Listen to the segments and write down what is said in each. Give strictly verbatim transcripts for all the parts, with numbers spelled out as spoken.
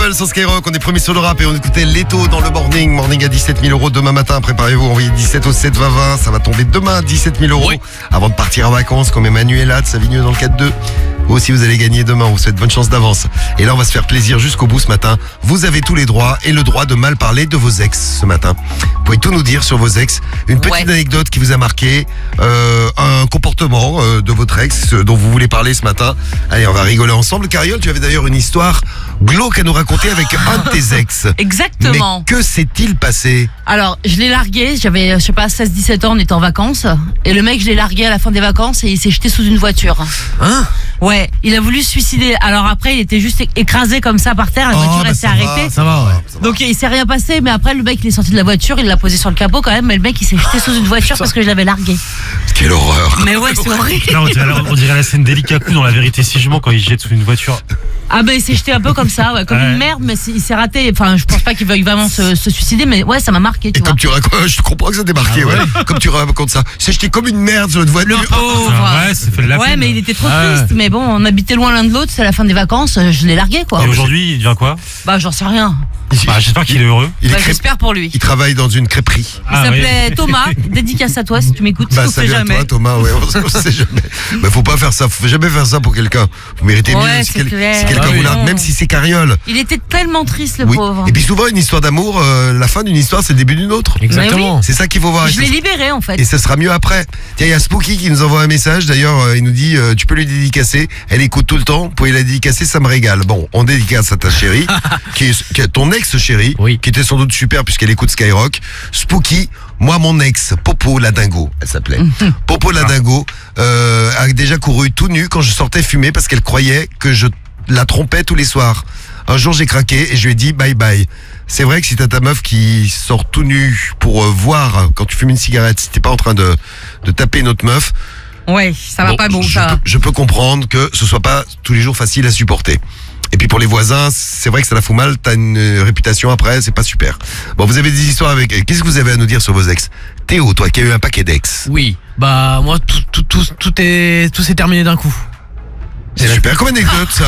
Idol sur Skyrock, on est premier sur le rap et on écoutait Leto dans le morning. Morning à dix-sept mille euros demain matin, préparez-vous, envoyez dix-sept au sept vingt vingt, ça va tomber demain, dix-sept mille euros. Oui. Avant de partir en vacances, comme Emmanuela de Savigneux dans le quatre deux. Vous aussi, vous allez gagner demain, on vous souhaite bonne chance d'avance. Et là, on va se faire plaisir jusqu'au bout ce matin. Vous avez tous les droits et le droit de mal parler de vos ex ce matin. Vous pouvez tout nous dire sur vos ex. Une petite ouais. anecdote qui vous a marqué, euh, un comportement euh, de votre ex euh, dont vous voulez parler ce matin. Allez, on va rigoler ensemble. Cariole, tu avais d'ailleurs une histoire glauque à nous raconter avec un de tes ex. Exactement. Mais que s'est-il passé? Alors, je l'ai largué, j'avais, je sais pas, seize dix-sept ans, on était en vacances. Et le mec, je l'ai largué à la fin des vacances et il s'est jeté sous une voiture. Hein? Ouais, il a voulu se suicider. Alors après, il était juste écrasé comme ça par terre, la oh, voiture bah elle s'est ça arrêtée. Va, ça va, ouais. Ça Donc va. il s'est rien passé, mais après le mec il est sorti de la voiture, il l'a posé sur le capot quand même, mais le mec il s'est jeté sous une voiture parce que je l'avais largué. Quelle horreur. Mais ouais, c'est horrible. Là, on, dirait, on dirait la scène d'Elikaku dans La Vérité si je mens quand il jette sous une voiture. Ah ben il s'est jeté un peu comme ça, ouais, comme ouais. une merde, mais il s'est raté. Enfin, je pense pas qu'il veuille vraiment se, se suicider, mais ouais, ça m'a marqué. Tu Et vois. comme tu racontes, je comprends que ça t'ait marqué, ah ouais. ouais. Comme tu racontes ça, il s'est jeté comme une merde sur une voiture. Le pauvre. Ouais, ça fait de la ouais, peine. mais il était trop ouais. triste. Mais bon, on habitait loin l'un de l'autre, c'est la fin des vacances, je l'ai largué quoi. Et aujourd'hui, il devient quoi? Bah j'en sais rien. Bah, j'espère qu'il est heureux. Il est bah, crêp... J'espère pour lui. Il travaille dans une crêperie. Il ah, s'appelait oui. Thomas. Dédicace à toi si tu m'écoutes. Bah, on sait jamais. Toi, Thomas, ouais, on sait jamais. Bah, faut pas faire ça. Faut jamais faire ça pour quelqu'un. Vous méritez ouais, mieux si, quel... si quelqu'un ah, vous oui. largue, même si c'est Cariole. Il était tellement triste le oui. pauvre. Et puis souvent une histoire d'amour, euh, la fin d'une histoire c'est le début d'une autre. Exactement. Oui. C'est ça qu'il faut voir. Je l'ai libéré en fait. Et ça sera mieux après. Tiens, il y a Spooky qui nous envoie un message. D'ailleurs, euh, il nous dit euh, tu peux lui dédicacer. Elle écoute tout le temps. Vous pouvez la dédicacer, ça me régale. Bon, on dédicace à ta chérie, qui, est, qui est ton ex-chérie, oui. qui était sans doute super puisqu'elle écoute Skyrock. Spooky, moi mon ex, Popo la dingo, elle s'appelait. Popo la dingo euh, a déjà couru tout nu quand je sortais fumer parce qu'elle croyait que je la trompais tous les soirs. Un jour j'ai craqué et je lui ai dit bye bye. C'est vrai que si t'as ta meuf qui sort tout nu pour euh, voir quand tu fumes une cigarette, si t'es pas en train de, de taper une autre meuf, Ouais, ça va bon, pas bon je, ça. peux, je peux comprendre que ce soit pas tous les jours facile à supporter. Et puis pour les voisins, c'est vrai que ça la fout mal, t'as une réputation après, c'est pas super. Bon, vous avez des histoires avec... Qu'est-ce que vous avez à nous dire sur vos ex? Théo, toi qui as eu un paquet d'ex. Oui, bah moi tout, tout, tout, tout est tout s'est terminé d'un coup. C'est super comme anecdote ça.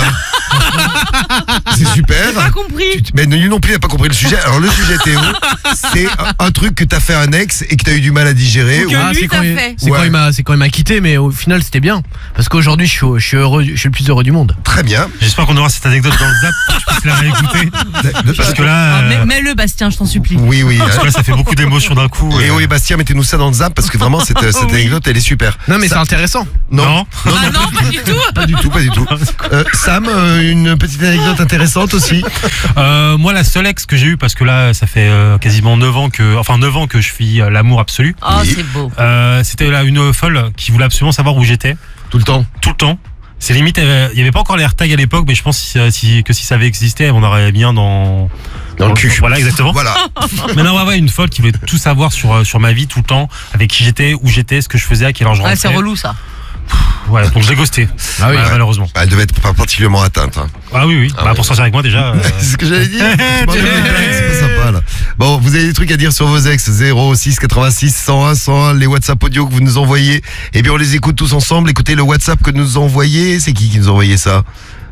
C'est super. J'ai pas compris. Tu, mais lui non plus il a pas compris le sujet. Alors le sujet Théo, c'est un, un truc que t'as fait à un ex et que t'as eu du mal à digérer. Ou que Ah, lui c'est t'a quand, il, fait. c'est Ouais. quand il m'a c'est quand il m'a quitté, mais au final c'était bien parce qu'aujourd'hui je suis je suis heureux, je suis le plus heureux du monde. Très bien. J'espère qu'on aura cette anecdote dans le zap pour que je puisse la réécouter. Parce que là, Ah, euh, mets- Mets-le Bastien, je t'en supplie. Oui, oui. parce que là, ça fait beaucoup d'émotions d'un coup. Léo et Bastien, mettez-nous ça dans le zap parce que vraiment cette, cette Oui. anecdote elle est super. Non mais Ça- c'est intéressant. Non, Non. non, Ah non, pas du tout. pas du tout, pas du tout. Euh, Sam, euh, une petite anecdote intéressante aussi. Euh, moi, la seule ex que j'ai eue, parce que là, ça fait euh, quasiment neuf ans que, enfin neuf ans que je vis euh, l'amour absolu. Oh, Oui. c'est beau. Euh, c'était là une folle qui voulait absolument savoir où j'étais Tout le temps. tout le temps. C'est limite, euh, il y avait pas encore les AirTags à l'époque, mais je pense si, si, que si ça avait existé, on aurait bien dans Dans le cul. Voilà, exactement. Voilà. Mais non, ouais, ouais, une folle qui voulait tout savoir sur euh, sur ma vie tout le temps, avec qui j'étais, où j'étais, ce que je faisais, à quelle heure je Ouais, rentrais. c'est relou ça. Ouais, donc je l'ai ghosté. Ah oui, Ouais, ouais. malheureusement. Bah, elle devait être pas particulièrement atteinte. Hein. Ah oui, oui. Ah bah, ouais. pour sortir avec moi déjà. euh, C'est ce que j'allais dire. Tu m'en donnes une blague, c'est pas sympa là. Bon, vous avez des trucs à dire sur vos ex. Zéro six quatre-vingt-six cent un cent un, les WhatsApp audio que vous nous envoyez. Eh bien, on les écoute tous ensemble. Écoutez le WhatsApp que nous envoyez. C'est qui qui nous a envoyé ça?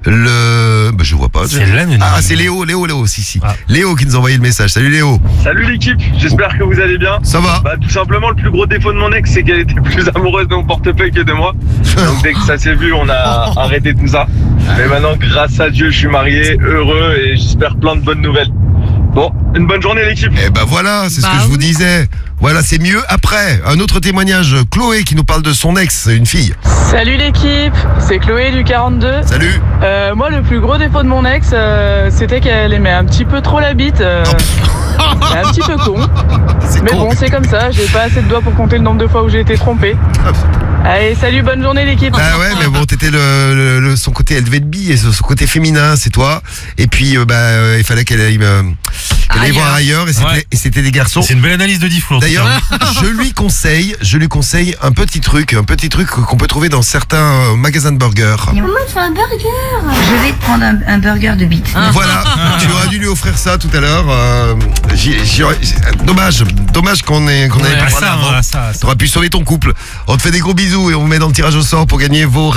Le... Bah, je vois pas. C'est l'anonyme. Ah, c'est Léo, Léo, Léo, si, si. Ah. Léo qui nous a envoyé le message. Salut Léo. Salut l'équipe, j'espère que vous allez bien. Ça va? Bah tout simplement le plus gros défaut de mon ex c'est qu'elle était plus amoureuse de mon portefeuille que de moi. Donc dès que ça s'est vu on a arrêté tout ça. Mais maintenant grâce à Dieu je suis marié, heureux et j'espère plein de bonnes nouvelles. Bon, une bonne journée l'équipe. Eh ben voilà, c'est Bah ce que je vous oui. disais. Voilà, c'est mieux après. Un autre témoignage. Chloé qui nous parle de son ex, une fille. Salut l'équipe, c'est Chloé du quarante-deux. Salut. Euh, moi, le plus gros défaut de mon ex, euh, c'était qu'elle aimait un petit peu trop la bite. Euh, elle est un petit peu con. C'est Mais con. bon, c'est comme ça, j'ai pas assez de doigts pour compter le nombre de fois où j'ai été trompée. Allez, salut, bonne journée l'équipe. Ah ouais, mais bon, t'étais le, le, le- son côté, elle devait être bi, et son son côté féminin, c'est toi. Et puis, euh, bah, euh, il fallait qu'elle aille, euh, qu'elle aille Ailleurs. voir ailleurs, et c'était, Ouais. et c'était des garçons. C'est une belle analyse de Diffoul. en tout D'ailleurs, cas. je lui conseille, je lui conseille un petit truc, un petit truc qu'on peut trouver dans certains euh, magasins de burgers. Maman, fais un burger. Je vais te prendre un, un burger de bite. Voilà, tu aurais dû lui offrir ça tout à l'heure. euh, j'y- j'y aurais- dommage, dommage qu'on ait, qu'on ait Ouais, pas à parlé ça, avant. à ça, à ça. T'aurais pu sauver ton couple. On te fait des gros bisous et on vous met dans le tirage au sort pour gagner vos